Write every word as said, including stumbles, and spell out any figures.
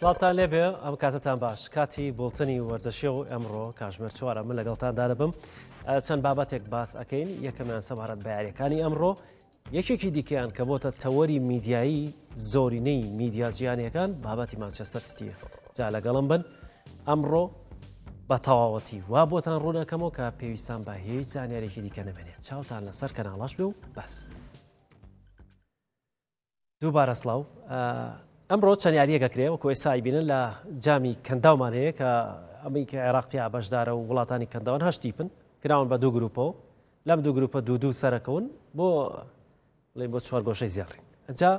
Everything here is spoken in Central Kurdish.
سڵاتان لێبێ ئەم کاتتان باش کاتی بولتنی وەرزشی و ئەمڕۆ کاژمێر چوارە من لەگەڵتاندا دەبم چەند بابەتێک باس ئەەکەین یەکەمیان سەبارەت بە یاریەکانی ئەمڕۆ یەکێکی دیکەیان کە بۆتە تەوەری میدیایی زۆرینەی میدیا جیهانیەکان بابەتی مانچەستەر سیتیە جا لەگەڵم بن ئەمڕۆ بە تەواوەتی وا بۆتان ڕوونەکەمەوە کە پێویستان بە هیچ زانیارێکی دیکە نەبێنێت چاوتان لەسەر کەناڵەش بێ و بەس دووبارە سڵاو ئەمڕۆ چەند یاریەکەکرێ وەکو ئێستا بینن لە جامی کەنداومان هەیە کە ئەمەی کە عێراقتیا بەشدارە و وڵاتانی کەنداوان هەشتی پن کراون بە دوو گروپەوە لەم دوو گروپە دوو دوو سەرەکەون بۆ بڵێ بۆ چوار گۆشەی زیاڕین ئەجا